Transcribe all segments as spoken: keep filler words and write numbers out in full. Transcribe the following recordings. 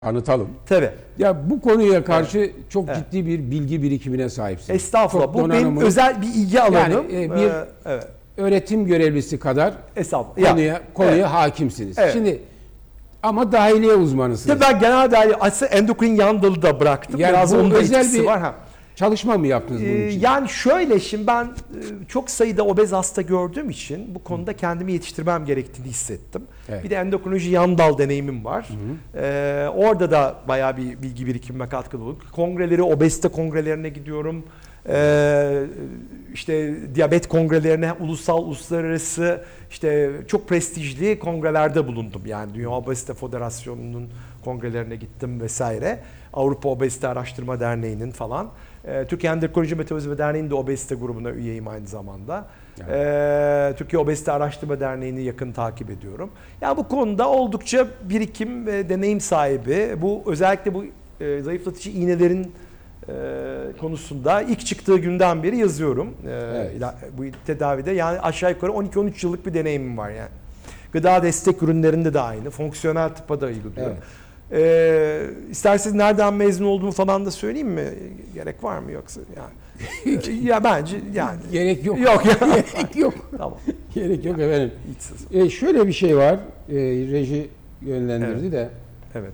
Anlatalım. Tabii. Ya bu konuya karşı evet. çok evet. ciddi bir bilgi birikimine sahipsin. Estağfurullah. Çok bu benim özel bir ilgi alanım. Yani e, bir ee, evet. öğretim görevlisi kadar Estağfurullah. konuya, ya. konuya evet. hakimsiniz. Evet. Şimdi ama dahiliye uzmanısınız. Tabii ben genel dahiliye, aslında endokrin yan dalı da bıraktım. Yani biraz onun da özel etkisi bir var. Ha. Çalışma mı yaptınız bunun için? Yani şöyle, şimdi ben çok sayıda obez hasta gördüğüm için bu konuda kendimi yetiştirmem gerektiğini hissettim. Evet. Bir de endokrinoloji yan dal deneyimim var. Hı hı. Ee, orada da bayağı bir bilgi birikimime katkıda olduk. Kongreleri, obezite kongrelerine gidiyorum. Ee, işte diyabet kongrelerine, ulusal, uluslararası, işte çok prestijli kongrelerde bulundum. Yani Dünya Obezite Federasyonu'nun kongrelerine gittim vesaire. Avrupa Obezite Araştırma Derneği'nin falan. Ee, Türkiye Endokrinoloji Metabolizma Derneği'nin de obezite grubuna üyeyim aynı zamanda. Yani. Ee, Türkiye Obezite Araştırma Derneği'ni yakın takip ediyorum. Ya yani bu konuda oldukça birikim ve deneyim sahibi. Bu özellikle bu e, zayıflatıcı iğnelerin e, konusunda ilk çıktığı günden beri yazıyorum. E, evet. Bu tedavide yani aşağı yukarı on iki on üç yıllık bir deneyimim var yani. Gıda destek ürünlerinde de aynı. Fonksiyonel tıpa da uyguluyorum. Evet. Ee, isterseniz nereden mezun olduğumu falan da söyleyeyim mi? Gerek var mı yoksa yani? Ya bence yani gerek yok. Yok ya. Gerek yok. Tamam. Gerek yok efendim. Ee, şöyle bir şey var. Ee, reji yönlendirdi evet. de. Evet.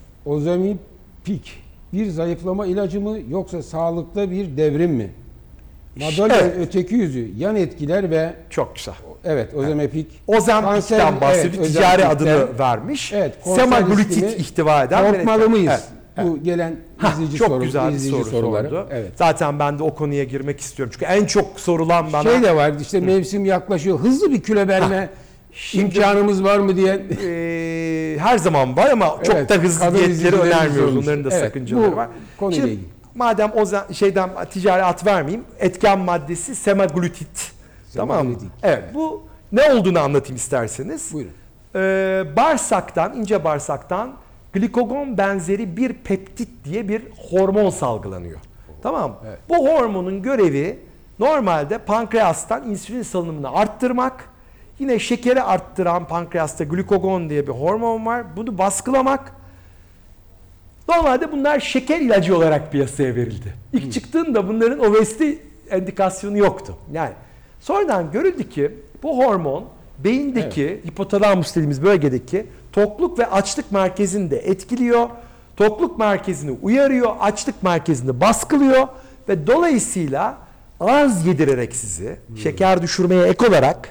Ozempic bir zayıflama ilacı mı yoksa sağlıklı bir devrim mi? Madalyanın evet. öteki yüzü, yan etkiler ve çok güzel. Evet, Ozempic. Ozempic'ten bahsediyor. Evet, ticari adını vermiş. Evet, semaglutid ihtiva eden. Korkmalı mıyız? Evet. Bu gelen izleyici çok soru, güzel bir izleyici soru soruları. sordu. Evet. Zaten ben de o konuya girmek istiyorum. Çünkü en çok sorulan bana... Şey de var, işte Hı. mevsim yaklaşıyor. Hızlı bir kilo verme Şimdi, imkanımız var mı diye. E, her zaman var ama çok evet, da hızlı diyetleri önermiyoruz. Onların da evet, sakıncaları var. Konuyla ilgili. Madem o şeyden ticari at vermeyeyim, etken maddesi semaglutid. Tamam mı? Evet, bu ne olduğunu anlatayım isterseniz. Buyurun. Ee, bağırsaktan, ince bağırsaktan glikogon benzeri bir peptit diye bir hormon salgılanıyor. Oh. Tamam mı? Evet. Bu hormonun görevi normalde pankreastan insülin salınımını arttırmak. Yine şekeri arttıran pankreasta glikogon diye bir hormon var. Bunu baskılamak. Normalde bunlar şeker ilacı olarak piyasaya verildi. İlk hmm. çıktığında bunların obezite endikasyonu yoktu. Yani sonradan görüldü ki bu hormon beyindeki evet. hipotalamus dediğimiz bölgedeki tokluk ve açlık merkezini de etkiliyor. Tokluk merkezini uyarıyor, açlık merkezini baskılıyor ve dolayısıyla az yedirerek sizi hmm. şeker düşürmeye ek olarak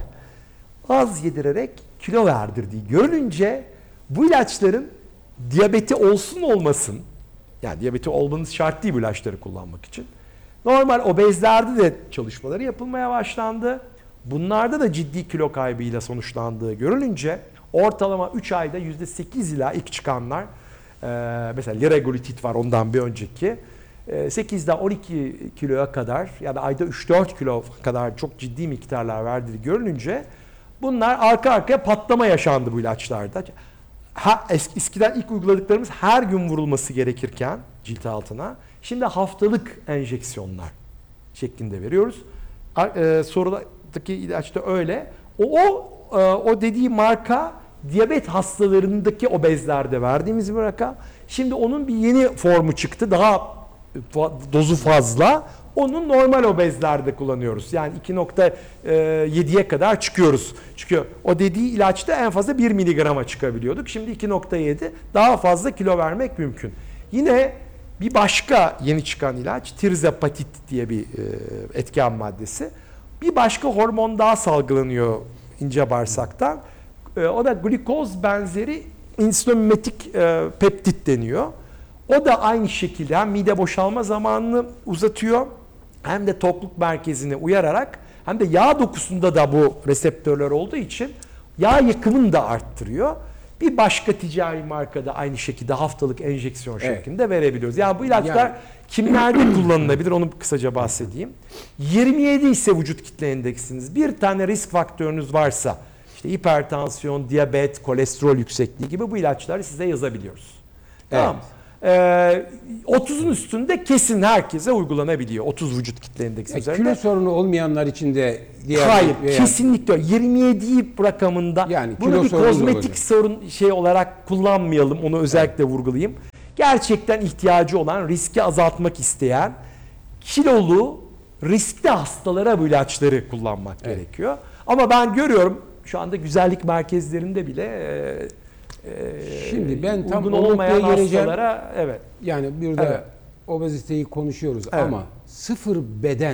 az yedirerek kilo verdirdiği görülünce bu ilaçların diyabeti olsun olmasın, yani diyabeti olmanız şart değil bu ilaçları kullanmak için. Normal obezlerde de çalışmaları yapılmaya başlandı. Bunlarda da ciddi kilo kaybıyla sonuçlandığı görülünce ortalama üç ayda yüzde sekiz ila ilk çıkanlar, e, mesela liraglutid var ondan bir önceki, e, sekizden on iki kiloya kadar ya da ayda üç dört kilo kadar çok ciddi miktarlar verdiği görülünce bunlar arka arkaya patlama yaşandı bu ilaçlarda. Ha, eskiden ilk uyguladıklarımız her gün vurulması gerekirken cilt altına, şimdi haftalık enjeksiyonlar şeklinde veriyoruz. E, sorudaki ilaçta öyle. O, o, e, o dediği marka diyabet hastalarındaki obezlerde verdiğimiz bir marka. Şimdi onun bir yeni formu çıktı. Daha dozu fazla. Onun normal obezlerde kullanıyoruz. Yani iki nokta yediye kadar çıkıyoruz. Çünkü o dediği ilaçta en fazla bir miligrama çıkabiliyorduk. Şimdi iki nokta yedi, daha fazla kilo vermek mümkün. Yine bir başka yeni çıkan ilaç tirzapatit diye bir etken maddesi. Bir başka hormon daha salgılanıyor ince bağırsaktan. O da glikoz benzeri insülinmetik peptit deniyor. O da aynı şekilde hem mide boşalma zamanını uzatıyor, hem de tokluk merkezini uyararak, hem de yağ dokusunda da bu reseptörler olduğu için yağ yakımını da arttırıyor. Bir başka ticari markada aynı şekilde haftalık enjeksiyon evet. şeklinde verebiliyoruz. Yani bu ilaçlar yani. kimlerde kullanılabilir onu kısaca bahsedeyim. yirmi yedi ise vücut kitle endeksiniz, bir tane risk faktörünüz varsa, işte hipertansiyon, diyabet, kolesterol yüksekliği gibi bu ilaçları size yazabiliyoruz. Evet. Tamam. Ee, otuzun üstünde kesin herkese uygulanabiliyor. otuz vücut kitle indeksi E, üzerinde. kilo sorunu olmayanlar için de diğer Hayır, veya- kesinlikle yirmi yedi rakamında. Yani bunu kilo bir sorunu da kozmetik olacak. sorun şey olarak kullanmayalım. Onu özellikle vurgulayayım. Gerçekten ihtiyacı olan, riski azaltmak isteyen, kilolu, riskli hastalara bu ilaçları kullanmak Evet. gerekiyor. Ama ben görüyorum şu anda güzellik merkezlerinde bile e, e, Şimdi ben tam uygun o noktaya olmayan geleceğim. hastalara evet. Yani burada Evet. obeziteyi konuşuyoruz Evet. ama sıfır beden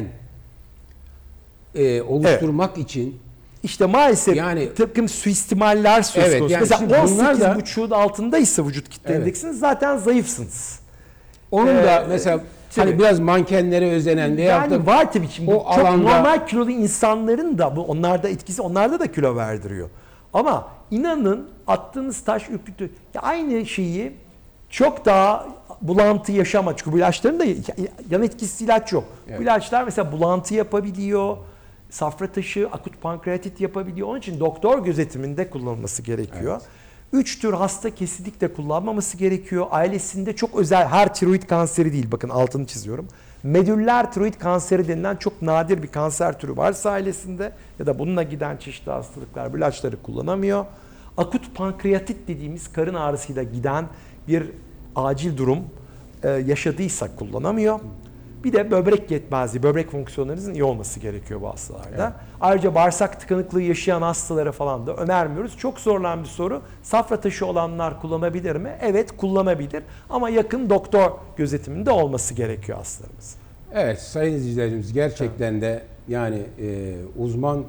e, oluşturmak için İşte maalesef Yani- yani takım suistimaller söz Evet, konusu. yani şimdi Mesela bunlar on sekiz da- buçuğun altındaysa vücut kitle Evet. indeksiniz zaten zayıfsınız. onun Ee, da mesela tabii. hani biraz mankenlere özenen veya Yani da var tabii ki. Bu o çok alanda- normal kilolu insanların da bu onlarda etkisi onlarda da kilo verdiriyor. Ama inanın attığınız taş ürkütü. Ya aynı şeyi çok daha bulantı yaşama. Çünkü bu ilaçların da yan etkisi ilaç yok. Evet. Bu ilaçlar mesela bulantı yapabiliyor. Safra taşı, akut pankreatit yapabiliyor. Onun için doktor gözetiminde kullanılması gerekiyor. Evet. Üç tür hasta kesinlikle kullanmaması gerekiyor. Ailesinde çok özel, her tiroid kanseri değil, bakın altını çiziyorum. Medüller tiroid kanseri denilen çok nadir bir kanser türü varsa ailesinde ya da bununla giden çeşitli hastalıklar bu ilaçları kullanamıyor. Akut pankreatit dediğimiz karın ağrısıyla giden bir acil durum e, yaşadıysa kullanamıyor. Bir de böbrek yetmezliği, böbrek fonksiyonlarınızın iyi olması gerekiyor bu hastalarda. Evet. Ayrıca bağırsak tıkanıklığı yaşayan hastalara falan da önermiyoruz. Çok sorulan bir soru. Safra taşı olanlar kullanabilir mi? Evet, kullanabilir. Ama yakın doktor gözetiminde olması gerekiyor hastalarımız. evet sayın izleyicilerimiz gerçekten de yani e, uzman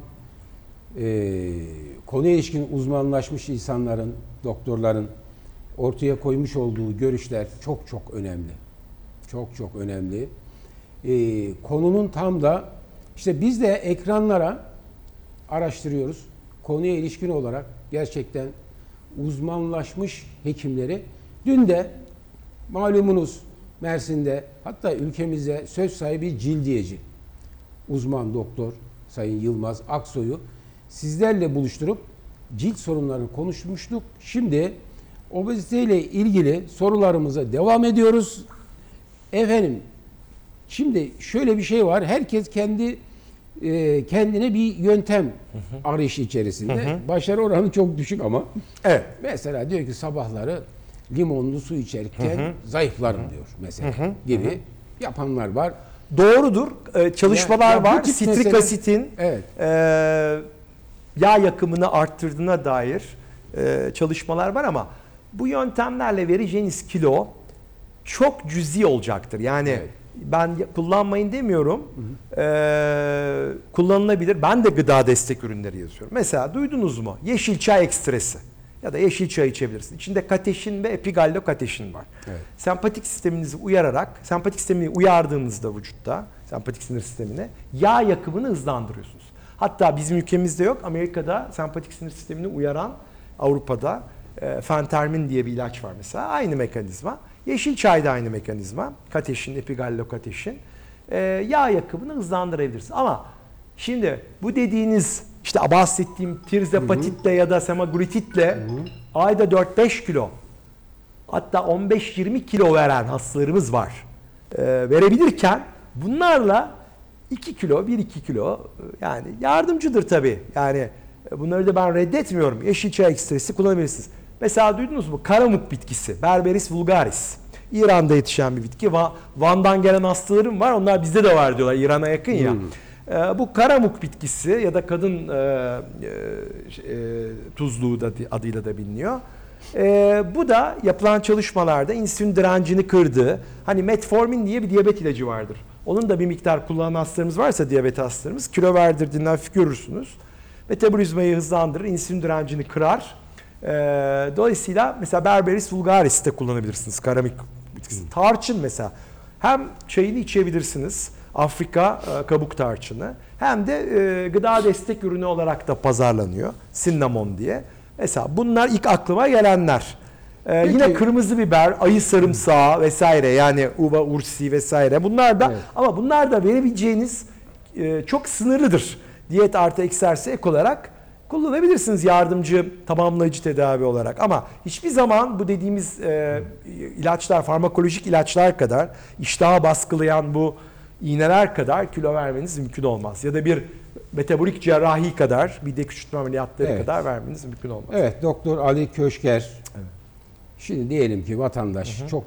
e, konuya ilişkin uzmanlaşmış insanların, doktorların ortaya koymuş olduğu görüşler çok çok önemli. Çok çok önemli. Ee, konunun tam da işte biz de ekranlara araştırıyoruz. Konuya ilişkin olarak gerçekten uzmanlaşmış hekimleri. Dün de malumunuz Mersin'de hatta ülkemizde söz sahibi cildiyeci uzman doktor Sayın Yılmaz Aksoy'u sizlerle buluşturup cilt sorunlarını konuşmuştuk. Şimdi obeziteyle ilgili sorularımıza devam ediyoruz. Efendim, şimdi şöyle bir şey var. Herkes kendi e, kendine bir yöntem arayışı içerisinde. Hı hı. Başarı oranı çok düşük ama. Evet. Mesela diyor ki sabahları limonlu su içerken Hı hı. zayıflarım diyor mesela Hı hı. gibi yapanlar var. Doğrudur. Ee, çalışmalar Ya- ya bu var. tip Sitrik mesele- asitin Evet. e, yağ yakımını arttırdığına dair e, çalışmalar var ama bu yöntemlerle vereceğiniz kilo çok cüzi olacaktır. Yani Evet. ben kullanmayın demiyorum. Ee, kullanılabilir. Ben de gıda destek ürünleri yazıyorum. Mesela duydunuz mu? Yeşil çay ekstresi ya da yeşil çay içebilirsin. İçinde kateşin ve epigallokateşin var. Evet. Sempatik sisteminizi uyararak, sempatik sistemini uyardığınızda vücutta, sempatik sinir sistemine yağ yakımını hızlandırıyorsunuz. Hatta bizim ülkemizde yok. Amerika'da sempatik sinir sistemini uyaran, Avrupa'da e, fentermin diye bir ilaç var mesela. Aynı mekanizma. Yeşil çayda aynı mekanizma. Kateşin, epigallokateşin. E, yağ yakımını hızlandırabilirsiniz. Ama şimdi bu dediğiniz işte bahsettiğim tirzepatitle ya da semaglutitle ayda dört beş kilo hatta on beş yirmi kilo veren hastalarımız var. E, verebilirken bunlarla iki kilo, bir iki kilo yani yardımcıdır tabii. Yani bunları da ben reddetmiyorum. Yeşil çay ekstresi kullanabilirsiniz. Mesela duydunuz mu? Karamuk bitkisi. Berberis vulgaris. İran'da yetişen bir bitki. Van'dan gelen hastalarım var. Onlar bizde de var diyorlar. İran'a yakın ya. Hmm. Ee, bu karamuk bitkisi ya da kadın e, e, tuzluğu da adıyla da biliniyor. E, bu da yapılan çalışmalarda insülin direncini kırdığı, hani metformin diye bir diyabet ilacı vardır. Onun da bir miktar kullanan hastalarımız varsa diyabet hastalarımız kilo verdirdiğinden hafif görürsünüz. Metabolizmayı hızlandırır, insülin direncini kırar. Ee, dolayısıyla mesela Berberis vulgaris de kullanabilirsiniz. Karamik bitkisi. Tarçın mesela. Hem çayını içebilirsiniz. Afrika e, kabuk tarçını. Hem de e, gıda destek ürünü olarak da pazarlanıyor. Cinnamon diye. Mesela bunlar ilk aklıma gelenler. Ee, yine kırmızı biber, ayı sarımsağı vesaire yani uva ursi vesaire. Bunlar da evet. Ama bunlar da verebileceğiniz e, çok sınırlıdır. Diyet artı egzersiz ek olarak kullanabilirsiniz yardımcı tamamlayıcı tedavi olarak. Ama hiçbir zaman bu dediğimiz e, ilaçlar, farmakolojik ilaçlar kadar, iştahı baskılayan bu iğneler kadar kilo vermeniz mümkün olmaz. Ya da bir metabolik cerrahi kadar, mide küçültme ameliyatları Evet. kadar vermeniz mümkün olmaz. Evet, Doktor Ali Köşker. Evet. Şimdi diyelim ki vatandaş, hı hı, çok